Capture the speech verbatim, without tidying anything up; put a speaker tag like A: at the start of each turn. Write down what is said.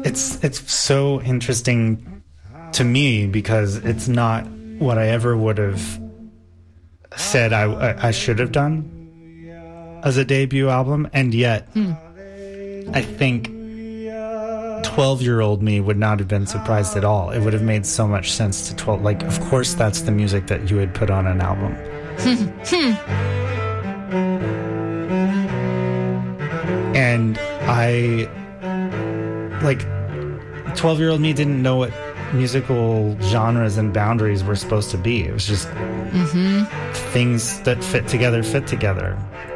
A: it's it's so interesting to me because it's not what I ever would have said I, I, I should have done as a debut album, and yet hmm. I think twelve-year-old me would not have been surprised at all. It would have made so much sense to twelve. Like, of course, that's the music that you would put on an album. And I, like, twelve-year-old me didn't know what musical genres and boundaries were supposed to be. It was just mm-hmm. things that fit together, fit together.